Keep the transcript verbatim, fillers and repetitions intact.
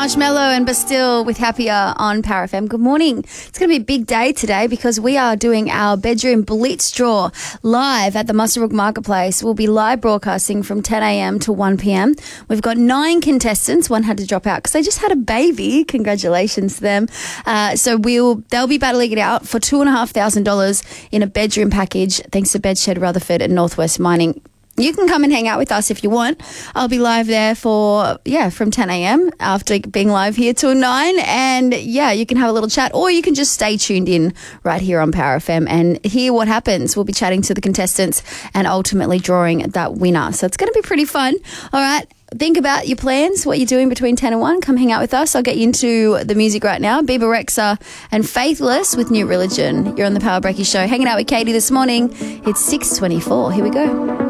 Marshmello and Bastille with Happier on Power F M. Good morning. It's going to be a big day today because we are doing our bedroom blitz draw live at the Muswellbrook Marketplace. We'll be live broadcasting from ten a.m. to one p.m. We've got nine contestants. One had to drop out because they just had a baby. Congratulations to them. Uh, so we'll they'll be battling it out for two thousand five hundred dollars in a bedroom package thanks to Bedshed Rutherford and Northwest Mining. You can come and hang out with us if you want. I'll be live there for, yeah, from ten a.m. after being live here till nine. And, yeah, you can have a little chat or you can just stay tuned in right here on Power F M and hear what happens. We'll be chatting to the contestants and ultimately drawing that winner. So it's going to be pretty fun. All right. Think about your plans, what you're doing between ten and one. Come hang out with us. I'll get you into the music right now. Bieber Rexha and Faithless with New Religion. You're on the Power Breaky Show. Hanging out with Katie this morning. It's six twenty-four. Here we go.